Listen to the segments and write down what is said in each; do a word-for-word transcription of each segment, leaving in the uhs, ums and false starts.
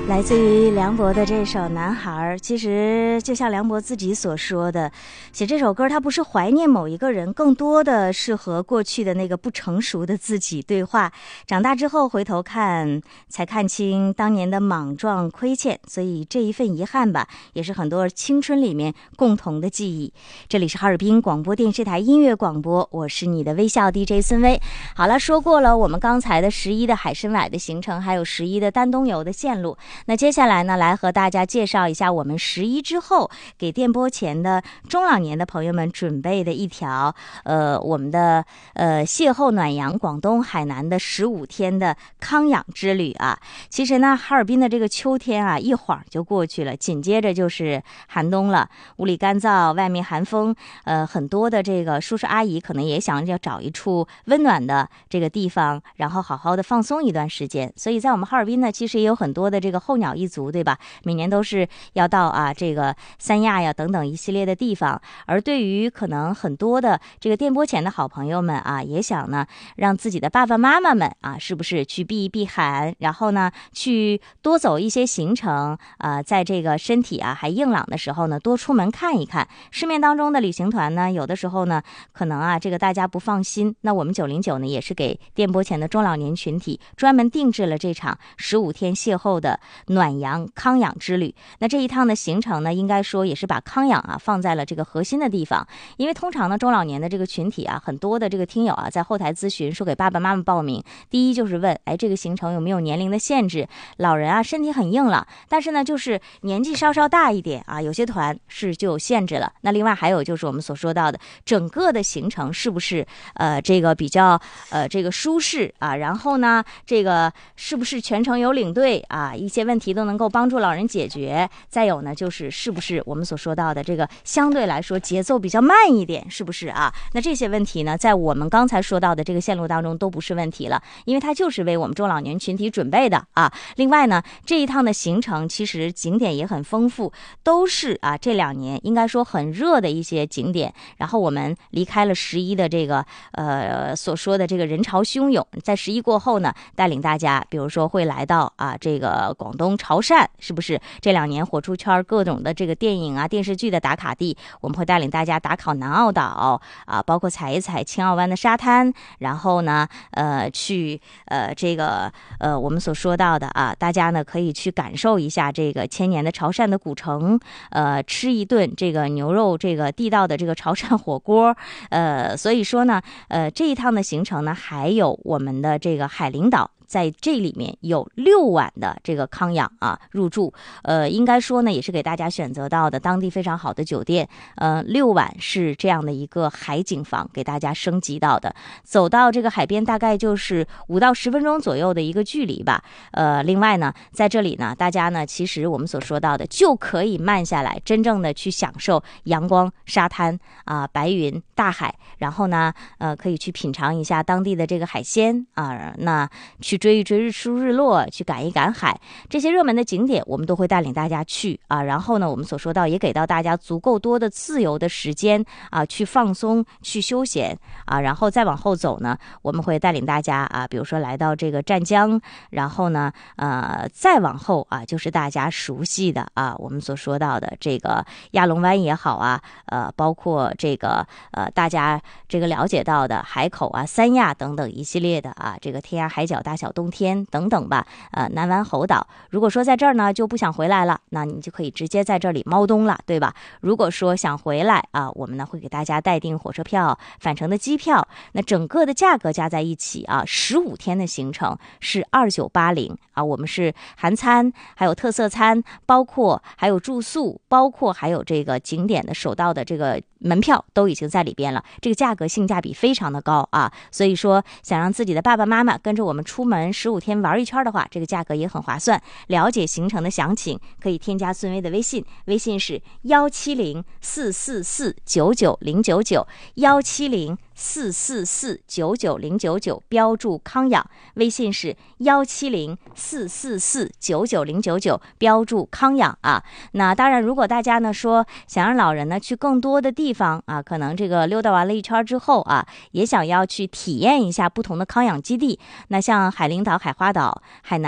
来自于梁博的这首《男孩》，其实就像梁博自己所说的，写这首歌他不是怀念某一个人，更多的是和过去的那个不成熟的自己对话。长大之后回头看，才看清当年的莽撞亏欠，所以这一份遗憾吧，也是很多青春里面共同的记忆。这里是哈尔滨广播电视台音乐广播，我是你的微笑 D J 孙薇。好了，说过了我们刚才的十一的海参崴的行程，还有十一的丹东游的线路。那接下来呢，来和大家介绍一下我们十一之后给电波前的中老年的朋友们准备的一条呃我们的呃邂逅暖阳广东海南的十五天的康养之旅啊。其实呢，哈尔滨的这个秋天啊一晃就过去了，紧接着就是寒冬了，屋里干燥，外面寒风，呃很多的这个叔叔阿姨可能也想要找一处温暖的这个地方，然后好好的放松一段时间。所以在我们哈尔滨呢，其实也有很多的这个候鸟一族，对吧？每年都是要到啊这个三亚呀等等一系列的地方。而对于可能很多的这个电波前的好朋友们啊，也想呢让自己的爸爸妈妈们啊，是不是去避一避寒，然后呢去多走一些行程啊，在这个身体啊还硬朗的时候呢，多出门看一看。市面当中的旅行团呢，有的时候呢可能啊这个大家不放心，那我们九零九呢也是给电波前的中老年群体专门定制了这场十五天邂逅的暖阳康养之旅。那这一趟的行程呢，应该说也是把康养啊放在了这个核心的地方。因为通常呢，中老年的这个群体啊，很多的这个听友啊，在后台咨询说给爸爸妈妈报名，第一就是问，哎，这个行程有没有年龄的限制？老人啊，身体很硬朗，但是呢，就是年纪稍稍大一点啊，有些团是就有限制了。那另外还有就是我们所说到的，整个的行程是不是呃这个比较呃这个舒适啊？然后呢，这个是不是全程有领队啊？一些问题都能够帮助老人解决。再有呢，就是是不是我们所说到的这个相对来说节奏比较慢一点，是不是啊？那这些问题呢，在我们刚才说到的这个线路当中都不是问题了，因为它就是为我们中老年群体准备的啊。另外呢，这一趟的行程其实景点也很丰富，都是啊这两年应该说很热的一些景点。然后我们离开了十一的这个呃所说的这个人潮汹涌，在十一过后呢，带领大家比如说会来到啊这个广东潮汕，是不是这两年火出圈各种的这个电影啊电视剧的打卡地？我们会带领大家打卡南澳岛啊，包括踩一踩青澳湾的沙滩，然后呢呃去呃这个呃我们所说到的啊，大家呢可以去感受一下这个千年的潮汕的古城，呃吃一顿这个牛肉这个地道的这个潮汕火锅。呃所以说呢呃这一趟的行程呢，还有我们的这个海陵岛，在这里面有六晚的这个康养啊入住，呃，应该说呢也是给大家选择到的当地非常好的酒店，呃，六晚是这样的一个海景房给大家升级到的，走到这个海边大概就是五到十分钟左右的一个距离吧。呃，另外呢，在这里呢，大家呢其实我们所说到的就可以慢下来，真正的去享受阳光、沙滩啊、呃、白云、大海，然后呢，呃，可以去品尝一下当地的这个海鲜啊，那去追一追日出日落，去赶一赶海，这些热门的景点我们都会带领大家去啊。然后呢，我们所说到也给到大家足够多的自由的时间啊，去放松、去休闲啊。然后再往后走呢，我们会带领大家啊，比如说来到这个湛江，然后呢，呃，再往后啊，就是大家熟悉的啊，我们所说到的这个亚龙湾也好啊，呃，包括这个呃大家这个了解到的海口啊、三亚等等一系列的啊，这个天涯海角、大小冬天等等吧，呃，南湾猴岛。如果说在这儿呢就不想回来了，那你就可以直接在这里猫冬了，对吧？如果说想回来啊，我们呢会给大家代订火车票、返程的机票，那整个的价格加在一起啊，十五天的行程是二九八零啊。我们是含餐，还有特色餐，包括还有住宿，包括还有这个景点的首到的这个门票都已经在里边了，这个价格性价比非常的高啊。所以说想让自己的爸爸妈妈跟着我们出门十五天玩一圈的话，这个价格也很划算。了解行程的详情可以添加孙薇的微信，微信是幺七零四四四九九零九九，幺七零四四四九九零九九，标注康养。微信是幺七零四四四九九零九九，标注康养啊。那当然，如果大家呢说想让老人呢去更多的地方啊，可能这个溜达完了一圈之后啊，也想要去体验一下不同的康养基地，那像海陵岛、海花岛、海南、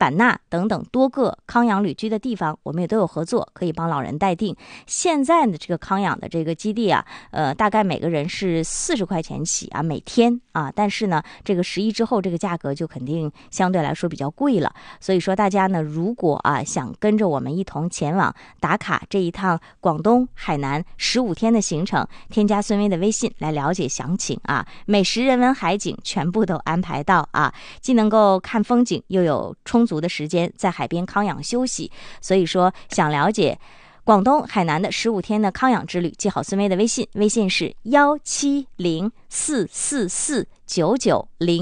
版纳等等多个康养旅居的地方，我们也都有合作，可以帮老人代订。现在的这个康养的这个基地啊，呃，大概每个人是四十块钱起啊，每天啊，但是呢，这个十一之后这个价格就肯定相对来说比较贵了。所以说大家呢，如果啊想跟着我们一同前往打卡这一趟广东海南十五天的行程，添加孙薇的微信来了解详情啊，美食人文海景全部都安排到啊，既能够看风景，又有充足的时间在海边康养休息。所以说想了解广东海南的十五天的康养之旅，记好孙薇的微信，微信是幺七零四四四九九零。